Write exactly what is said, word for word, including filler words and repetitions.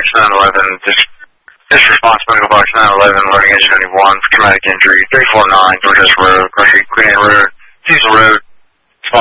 nine eleven, just, just response Medical Box nine eleven, loading engine ninety-one, schematic injury, three four nine, Dorchester Road, Queen Anne Road, Cecil Road.